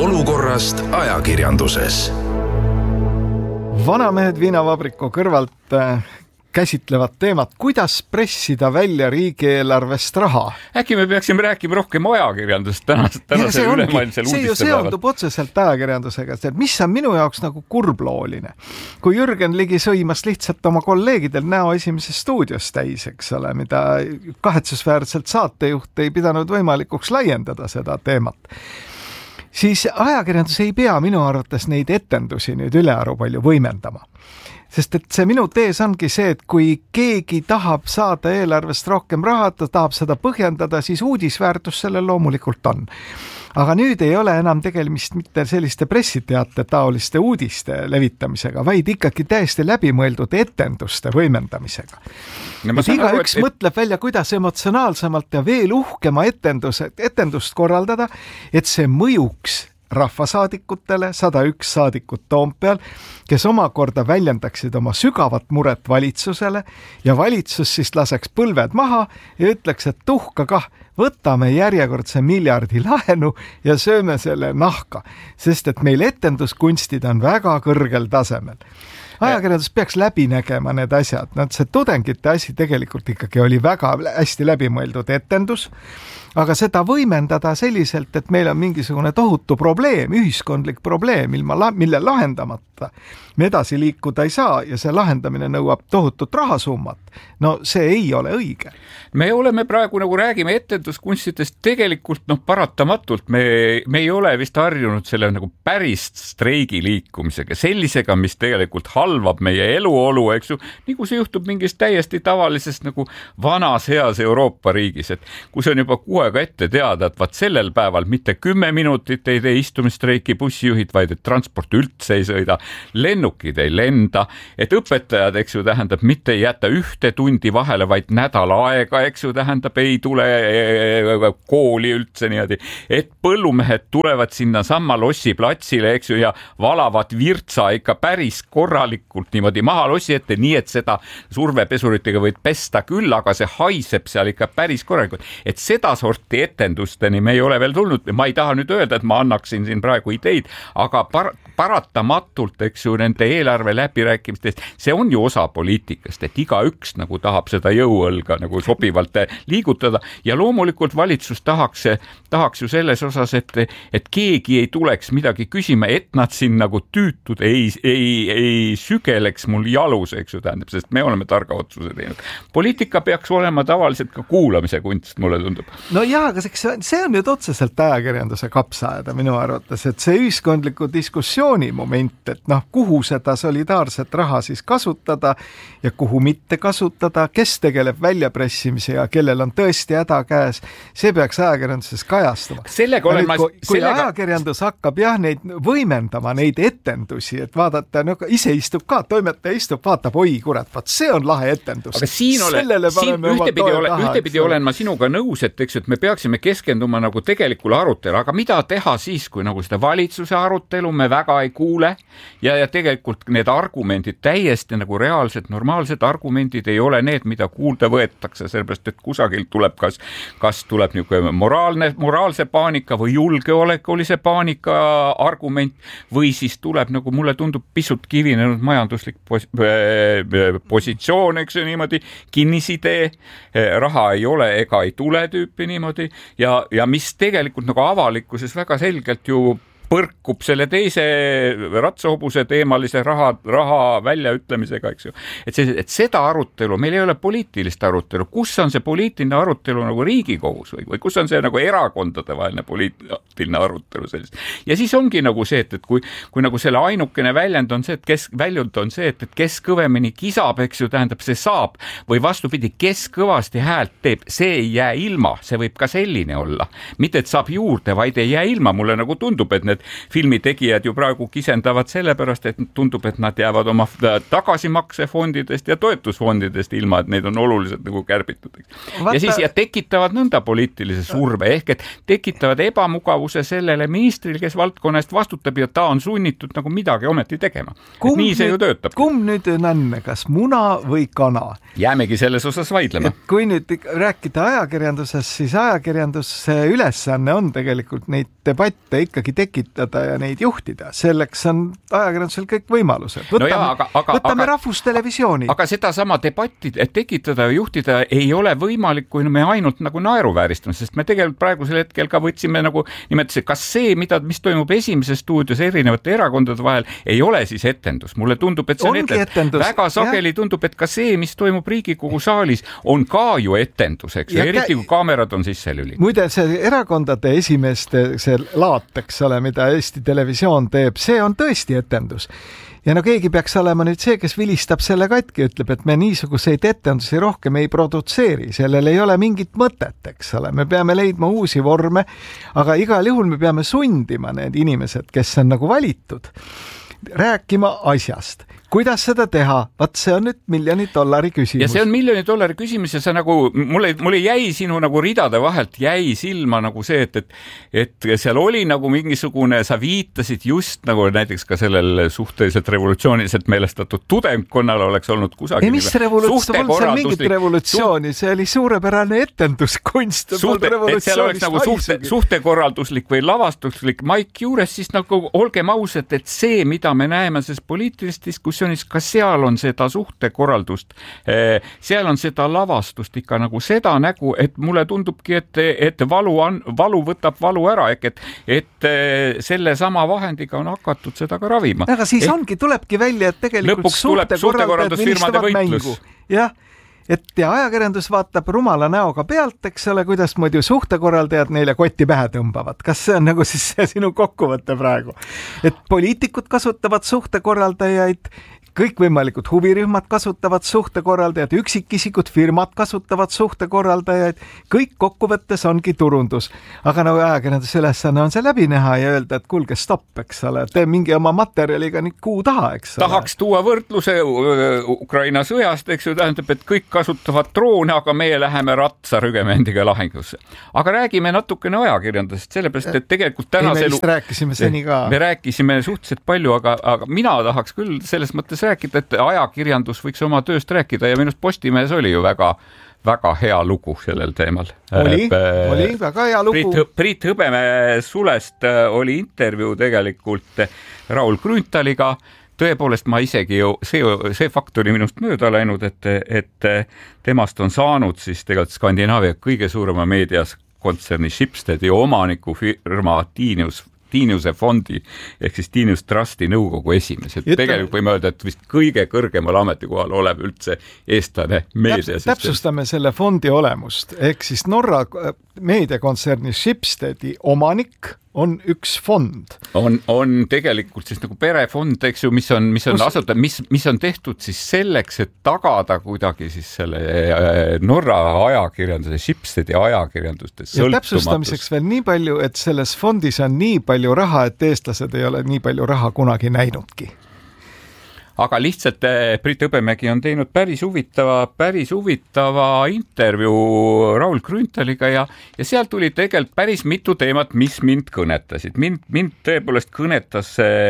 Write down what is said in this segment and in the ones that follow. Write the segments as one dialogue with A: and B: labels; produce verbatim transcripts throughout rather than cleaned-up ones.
A: olukorrast ajakirjanduses.
B: Vanamehed viinavabriku kõrvalt käsitlevad teemat, kuidas pressida välja riigieelarvest raha.
C: Äkki me peaksime rääkima rohkem ajakirjandust tänasel, tänasel ülemaailmsel
B: see ju
C: uudistepäeval.
B: seondub otseselt ajakirjandusega, et mis on minu jaoks nagu kurblooline. Kui Jürgen Ligi sõimas lihtsalt oma kolleegidel näo esimeses stuudios täis, eks ole, mida kahetsusväärselt saatejuht ei pidanud võimalikuks laiendada seda teemat, siis ajakirjandus ei pea minu arvates neid etendusi nüüd ülearu palju võimendama. Sest et see minu tees ongi see, et kui keegi tahab saada eelarvest rohkem raha, ta tahab seda põhjendada, siis uudisväärtus sellel loomulikult on. Aga nüüd ei ole enam tegelemist mitte selliste pressiteate taoliste uudiste levitamisega, vaid ikkagi täiesti läbimõeldud etenduste võimendamisega. No, iga üks et... mõtleb välja, kuidas emotsionaalsemalt ja veel uhkema etenduse, etendust korraldada, et see mõjuks rahvasaadikutele, sada üks saadikut Toompeal, kes omakorda väljendaksid oma sügavat muret valitsusele ja valitsus siis laseks põlved maha ja ütleks, et tuhka kah, võtame järjekordse miljardi laenu ja sööme selle nahka, sest et meil etenduskunstid on väga kõrgel tasemel. Ajakirjandus peaks läbi nägema need asjad. Nad see tudengite asi tegelikult ikkagi oli väga hästi läbimõeldud etendus, aga seda võimendada selliselt, et meil on mingisugune tohutu probleem, ühiskondlik probleem, ilma, mille lahendamata me edasi liikuda ei saa ja see lahendamine nõuab tohutut rahasummat. No see ei ole õige.
C: Me oleme praegu, nagu räägime etenduskunstidest, tegelikult noh, paratamatult me, me ei ole vist harjunud selle nagu päris streigi liikumisega, sellisega, mis tegelikult halvab meie eluolu, eks ju, nagu see juhtub mingis täiesti tavalisest nagu vanas heas Euroopa riigis, et kus on juba kuu aega ette teada, et vaat sellel päeval mitte kümme minutit ei tee istumistreiki bussijuhid, vaid et transport üldse ei sõida, lennukid ei lenda, et õpetajad, eks ju, tähendab, mitte ei jäta ühte tundi vahele, vaid nädal aega, eks ju, tähendab, ei tule kooli üldse niimoodi, et põllumehed tulevad sinna samma Lossi platsile, eks ju, ja valavad virtsa ikka päris korralikult niimoodi maha Lossi ette, nii et seda survepesuritega võid pesta küll, aga see haiseb seal ikka päris korralikult. Et seda sorti etendusteni me ei ole veel tulnud. Ma ei taha nüüd öelda, et ma annaksin siin praegu ideid, aga par- paratamatult, eks ju, nende eelarve läbirääkimistest, see on ju osa poliitikast, et iga üks nagu tahab seda jõuõlga nagu sobivalt liigutada ja loomulikult valitsus tahaks, tahaks ju selles osas, et, et keegi ei tuleks midagi küsima, et nad siin nagu tüütud ei, ei, ei sügeleks mul jalus, eks ju, tähendab, sest me oleme targa otsuse teinud. Poliitika peaks olema tavaliselt ka kuulamise kunst, mulle tundub.
B: No jaa, aga see on nüüd otseselt ajakirjanduse kapsaeda minu arvates, et see ühiskondliku diskussiooni moment, et noh, kuhu seda solidaarset raha siis kasutada ja kuhu mitte kasutada, kes tegeleb väljapressimise ja kellel on tõesti häda käes, see peaks ajakirjanduses kajastama.
C: Sellega olen ma...
B: Kui, kui
C: sellega...
B: ajakirjandus hakkab jah neid võimendama, neid etendusi, et vaadata, no ise istub ka, toimetaja istub, vaatab, oi kurat, vaat see on lahe etendus.
C: Aga siin, ole, siin ühtepidi, ole, taha, ühtepidi olen ma sinuga nõus, et, eks, et me peaksime keskenduma nagu tegelikule arutelu, aga mida teha siis, kui nagu seda valitsuse arutelu me väga ei kuule ja, ja tegelikult need argumendid täiesti nagu reaalsed, normaalsed argumendid ei ole need, mida kuulda võetakse, sellepärast, et kusagil tuleb kas, kas tuleb niisugune moraalne, moraalse paanika või julgeolekulise paanika argument või siis tuleb, nagu mulle tundub, pisut kivinenud majanduslik pos- positsioon, eks ju, niimoodi, kinnisidee, raha ei ole ega ei tule tüüpi niimoodi ja, ja mis tegelikult nagu avalikkuses väga selgelt ju põrkub selle teise ratsahobuse teemalise raha, raha väljaütlemisega, eks ju. Et, see, et seda arutelu, meil ei ole poliitilist arutelu, kus on see poliitiline arutelu nagu Riigikogus või, või kus on see nagu erakondade vaheline poliitiline arutelu sellist. Ja siis ongi nagu see, et, et kui, kui nagu selle ainukene väljend on see, et kes, väljund on see, et, et kes kõvemini kisab, eks ju, tähendab, see saab või vastupidi, kes kõvasti häält teeb, see ei jää ilma, see võib ka selline olla. Mitte, et saab juurde, vaid ei jää ilma, mulle nagu tundub, et need filmitegijad ju praegu kisendavad sellepärast, et tundub, et nad jäävad oma tagasimaksefondidest ja toetusfondidest ilma, et neid on oluliselt nagu kärbitud. Ja siis ja tekitavad nõnda poliitilise surve, ehk et tekitavad ebamugavuse sellele ministril, kes valdkonna eest vastutab ja ta on sunnitud nagu midagi ometi tegema. Nii see
B: nüüd,
C: ju töötab.
B: Kumb nüüd on, kas muna või kana?
C: Jäämegi selles osas vaidlema.
B: Et kui nüüd rääkida ajakirjanduses, siis ajakirjanduse ülesanne on tegelikult neid debatte ikkagi tekitada selgitada ja neid juhtida. Selleks on ajakirjandusel kõik võimalused. Võtame, no jaa, aga, aga, võtame aga, rahvustelevisiooni.
C: Aga seda sama debatti tekitada ja juhtida ei ole võimalik, kui me ainult nagu naeruvääristame, sest me tegelikult praegusel hetkel ka võtsime nagu nimetasid, kas see, mida, mis toimub esimeses stuudios erinevate erakondade vahel, ei ole siis etendus. Mulle tundub, et see on etendus. etendus. Väga sageli ja. Tundub, et ka see, mis toimub Riigikogu saalis, on ka ju etendus, eks ju, eriti kui kaamerad on sisse lüli.
B: Muide, see erakondade esimeeste see laat, eks ole, mida Eesti Televisioon teeb, see on tõesti etendus. Ja no keegi peaks olema nüüd see, kes vilistab selle katki, ütleb, et me niisuguseid etendusi rohkem ei produtseeri, sellel ei ole mingit mõtet, eks ole, me peame leidma uusi vorme, aga igal juhul me peame sundima need inimesed, kes on nagu valitud, rääkima asjast. Kuidas seda teha? Vaat see on nüüd miljoni dollari küsimus.
C: Ja see on miljoni dollari küsimus ja see nagu, mulle, mulle jäi sinu nagu ridade vahelt, jäi silma nagu see, et, et, et seal oli nagu mingisugune, sa viitasid just nagu näiteks ka sellel suhteliselt revolutsiooniliselt meelestatud tudengkonnal oleks olnud kusagil.
B: Ei, mis revolutsioon, polnud seal mingit revolutsiooni, see oli suurepärane etenduskunst.
C: Suhte, et seal oleks nagu suhte, suhtekorralduslik või lavastuslik maik juures, siis nagu olgem ausad, et see, mida me näeme selles poliitilist diskussioon, ka seal on seda suhtekorraldust, seal on seda lavastust ikka nagu seda nägu, et mulle tundubki, et, et valu, on, valu võtab valu ära, et, et selle sama vahendiga on hakatud seda ka ravima.
B: Aga siis et, ongi, tulebki välja, et tegelikult suhtekorraldajad vilistavad mängu. Jah, et ja ajakirjandus vaatab rumala näoga pealt, eks ole, kuidas muidu suhtekorraldajad neile kotti pähe tõmbavad. Kas see on nagu siis see sinu kokkuvõte praegu? Et poliitikud kasutavad suhtekorraldajaid, kõikvõimalikud huvirühmad kasutavad suhtekorraldajad, üksikisikud, firmad kasutavad suhtekorraldajaid, kõik kokkuvõttes ongi turundus. Aga nagu ajakirjanduse ülesanne on see läbi näha ja öelda, et kuulge, stopp, eks ole, tee mingi oma materjaliga nüüd kuu taha, eks ole.
C: Tahaks tuua võrdluse Ukraina sõjast, eks ju, tähendab, et kõik kasutavad droone, aga meie läheme ratsa rügemendiga lahingusse. Aga räägime natukene ajakirjandusest, sellepärast, et tegelikult tänase...
B: Ei, me vist rääkisime seni ka.
C: Me rääkisime suhteliselt palju, aga, aga mina tahaks küll selles mõttes rääkida, et ajakirjandus võiks oma tööst rääkida ja minust Postimehes oli ju väga, väga hea lugu sellel teemal.
B: Oli, äh, oli väga hea lugu.
C: Priit, Priit Hõbemäe Sulest oli intervjuu tegelikult Raul Grünthaliga. Tõepoolest ma isegi ju, see, see fakt oli minust mööda läinud, et, et temast on saanud siis tegelikult Skandinaavia kõige suurema meedias kontserni Schibstedi omaniku firma Tiinius Tiiniuse fondi ehk siis Tiinius Trusti nõukogu esimees. Et tegelikult võime öelda, et vist kõige kõrgemal ametikohal olev üldse eestlane meedia.
B: Täpsustame selle fondi olemust. Ehk siis Norra meediakontserni Schibstedi omanik on üks fond.
C: On, on tegelikult siis nagu perefond, eks ju, mis on, mis on asutatud, mis, mis on tehtud siis selleks, et tagada kuidagi siis selle Norra ajakirjanduse, Schibstedi ajakirjanduste sõltumatus.
B: Ja täpsustamiseks veel nii palju, et selles fondis on nii palju raha, et eestlased ei ole nii palju raha kunagi näinudki.
C: Aga lihtsalt Priit Hõbemägi on teinud päris huvitava, päris huvitava intervjuu Raul Grünthaliga ja, ja seal tuli tegelikult päris mitu teemat, mis mind kõnetasid. Mind, mind tõepoolest kõnetas,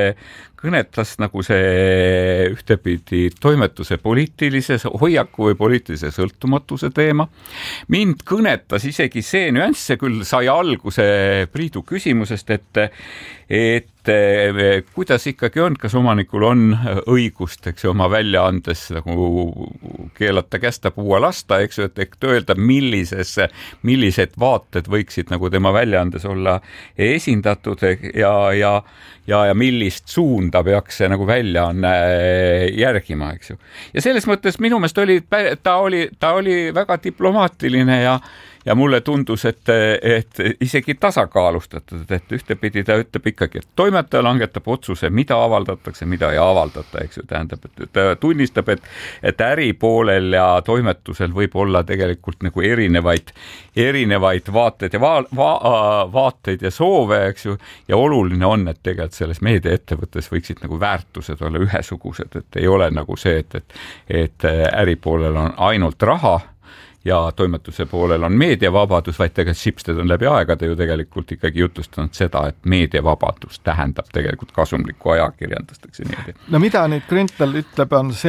C: kõnetas nagu see ühtepidi toimetuse poliitilise hoiaku või poliitilise sõltumatuse teema. Mind kõnetas isegi see nüanss, see küll sai alguse Priidu küsimusest, et, et kuidas ikkagi on, kas omanikul on õigust, eks ju, oma väljaandes nagu keelata, kästa, puua, lasta, eks ju, et ehk öelda, millises, millised vaated võiksid nagu tema väljaandes olla esindatud ja, ja, ja, ja millist suunda peaks see nagu väljaanne järgima, eks ju. Ja selles mõttes minu meelest oli, ta oli, ta oli väga diplomaatiline ja Ja mulle tundus, et, et isegi tasakaalustatud, et ühtepidi ta ütleb ikkagi, et toimetaja langetab otsuse, mida avaldatakse, mida ei avaldata, eks ju, tähendab, et ta tunnistab, et, et äripoolel ja toimetusel võib olla tegelikult nagu erinevaid, erinevaid vaateid ja va, va, vaateid ja soove, eks ju, ja oluline on, et tegelikult selles meediaettevõttes võiksid nagu väärtused olla ühesugused, et ei ole nagu see, et, et, et äripoolel on ainult raha, ja toimetuse poolel on meediavabadus, vaid tegelikult Schibsted on läbi aegade ju tegelikult ikkagi jutustanud seda, et meediavabadus tähendab tegelikult kasumlikku ajakirjandust, eks ju niimoodi.
B: No mida nüüd Grünthal ütleb, on see, et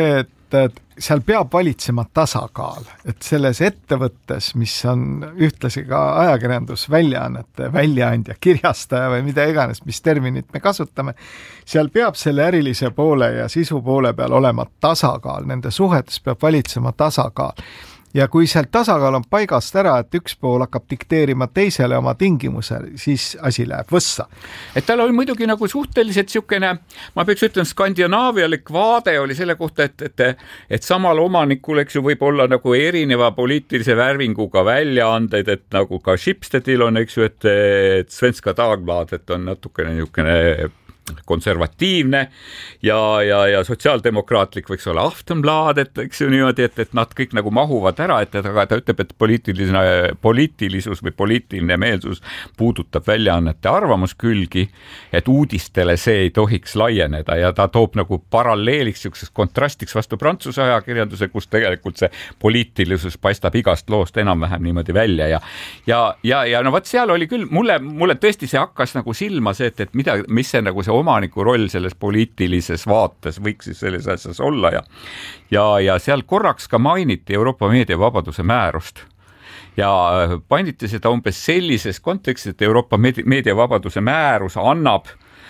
B: et seal peab valitsema tasakaal, et selles ettevõttes, mis on ühtlasi ka ajakirjandusväljaannete väljaandja, kirjastaja või mida iganes, mis terminit me kasutame, seal peab selle ärilise poole ja sisu poole peal olema tasakaal, nende suhetes peab valitsema tasakaal. Ja kui seal tasakaal on paigast ära, et üks pool hakkab dikteerima teisele oma tingimuse, siis asi läheb võssa.
C: Et tal oli muidugi nagu suhteliselt siukene, ma peaks ütlema, skandinaavialik vaade oli selle kohta, et, et, et samal omanikul, eks ju, võib olla nagu erineva poliitilise värvinguga väljaandeid, et nagu ka Schibstedil on, eks ju, et, et Svenska Dagblad, et on natukene niukene konservatiivne ja, ja, ja sotsiaaldemokraatlik võiks olla Aftonblad, et eks ju niimoodi, et, et nad kõik nagu mahuvad ära, et aga ta ütleb, et poliitiline, poliitilisus või poliitiline meelsus puudutab väljaannete arvamuskülgi, et uudistele see ei tohiks laieneda ja ta toob nagu paralleeliks siukseks kontrastiks vastu Prantsuse ajakirjanduse, kus tegelikult see poliitilisus paistab igast loost enam-vähem niimoodi välja ja ja, ja, ja no vot seal oli küll, mulle, mulle tõesti see hakkas nagu silma see, et, et mida, mis see nagu see omaniku roll selles poliitilises vaates võiks siis selles asjas olla ja, ja, ja seal korraks ka mainiti Euroopa meediavabaduse määrust ja mainiti seda umbes sellises kontekstis, et Euroopa meediavabaduse määrus annab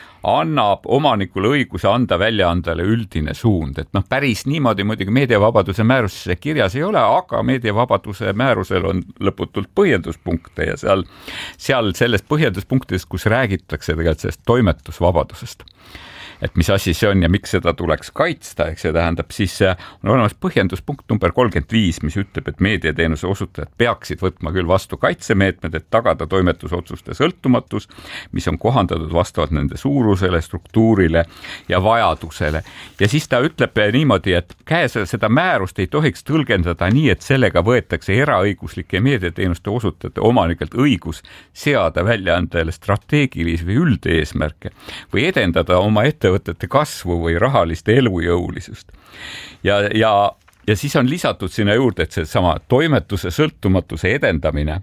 C: annab omanikule õiguse anda väljaandele üldine suund, et noh, päris niimoodi muidugi meediavabaduse määruses kirjas ei ole, aga meediavabaduse määrusel on lõputult põhjenduspunkte ja seal, seal selles põhjenduspunktides, kus räägitakse tegelikult sellest toimetusvabadusest, et mis asi see on ja miks seda tuleks kaitsta, eks see tähendab, siis on olemas põhjenduspunkt number kolmkümmend viis, mis ütleb, et meediateenuse osutajad peaksid võtma küll vastu kaitsemeetmed, et tagada toimetusotsuste sõltumatus, mis on kohandatud vastavalt nende suurusele, struktuurile ja vajadusele. Ja siis ta ütleb niimoodi, et käes seda määrust ei tohiks tõlgendada nii, et sellega võetakse eraõiguslike meediateenuste osutajate omanikelt õigus seada väljaandajale strateegilisi või üldeesmärke või edendada oma ette ettevõtete kasvu või rahalist elujõulisust. Ja, ja, ja siis on lisatud sinna juurde, et see sama toimetuse sõltumatuse edendamine,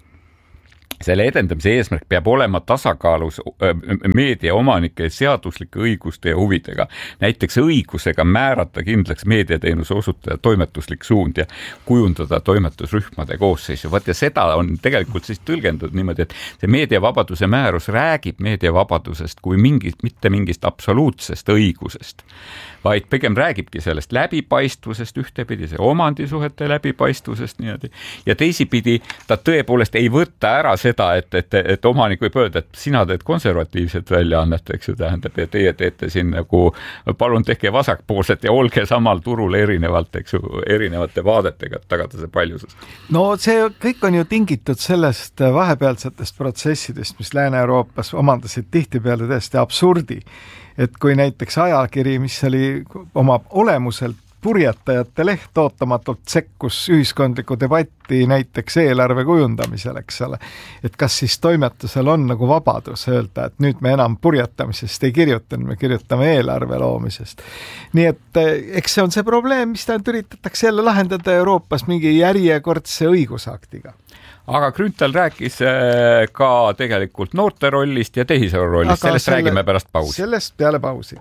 C: selle edendamise eesmärk peab olema tasakaalus meedia omanike seaduslike õiguste ja huvidega. Näiteks õigusega määrata kindlaks meediateenuse osutaja toimetuslik suund ja kujundada toimetusrühmade koosseisu. Vaat ja seda on tegelikult siis tõlgendatud niimoodi, et see meediavabaduse määrus räägib meediavabadusest kui mingist, mitte mingist absoluutsest õigusest, vaid pigem räägibki sellest läbipaistvusest ühtepidi, see omandisuhete läbipaistvusest niimoodi. Ja teisipidi ta tõepoolest ei võtta ära seda, et, et, et omanik võib öelda, et sina teed konservatiivset väljaannet, eks ju tähendab, ja teie teete siin nagu, palun tehke vasakpoolset ja olge samal turul erinevalt, eks ju, erinevate vaadetega, et tagada see paljusus.
B: No see kõik on ju tingitud sellest vahepealsetest protsessidest, mis Lääne-Euroopas omandasid tihtipeale täiesti absurdi. Et kui näiteks ajakiri, mis oli oma olemuselt purjetajate leht, ootamatult sekkus ühiskondliku debatti näiteks eelarve kujundamisel, eks ole. Et kas siis toimetusel on nagu vabadus öelda, et nüüd me enam purjetamisest ei kirjutanud, me kirjutame eelarve loomisest. Nii et eks see on see probleem, mis ta üritatakse jälle lahendada Euroopas mingi järjekordse õigusaktiga.
C: Aga Grünthal rääkis ka tegelikult noorte rollist ja tehisaru rollist, aga sellest selle, räägime pärast pausi.
B: Sellest peale pausi.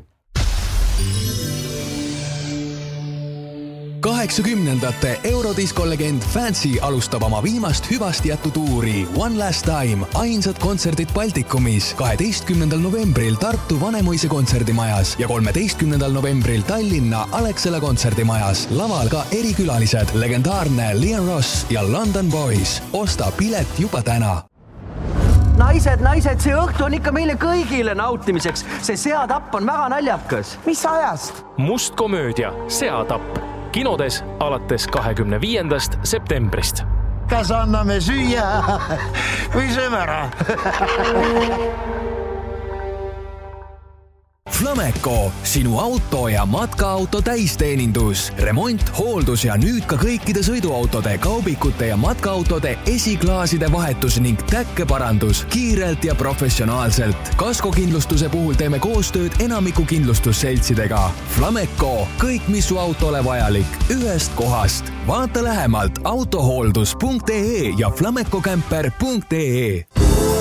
D: kaheksakümnendate Eurodisko legend Fancy alustab oma viimast hüvasti jättu tuuri One Last Time, ainsad kontserdid Baltikumis kaheteistkümnendal novembril Tartu Vanemuise kontserdimajas ja kolmeteistkümnendal novembril Tallinna Alexela kontserdimajas. Laval ka erikülalised, legendaarne Liam Ross ja London Boys. Osta pilet juba täna.
E: Naised, naised, see õhtu on ikka meile kõigile nautimiseks. See seatapp on väga naljakas.
F: Mis ajast?
G: Must komöödia Seatapp. Kinodes alates kahekümne viiendast septembrist.
F: Kas anname süüa või sööme ära?
D: Flameco, sinu auto ja matkaauto täisteenindus, remont, hooldus ja nüüd ka kõikide sõiduautode, kaubikute ja matkaautode esiklaaside vahetus ning täkkeparandus kiirelt ja professionaalselt. Kaskokindlustuse puhul teeme koostööd enamiku kindlustusseltsidega. Flameco, kõik mis su autole vajalik, ühest kohast. Vaata lähemalt autohooldus punkt ee ja flamecocamper punkt ee.